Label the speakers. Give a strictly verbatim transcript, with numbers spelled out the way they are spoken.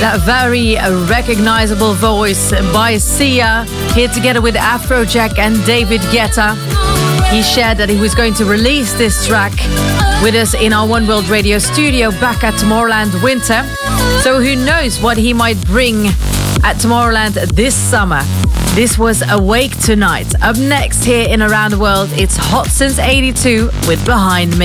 Speaker 1: That very recognizable voice by Sia, here together with Afrojack and David Guetta. He shared that he was going to release this track with us in our One World Radio studio back at Tomorrowland Winter. So who knows what he might bring at Tomorrowland this summer. This was Awake Tonight. Up next here in Around the World, it's Hot Since eighty-two with Behind Me.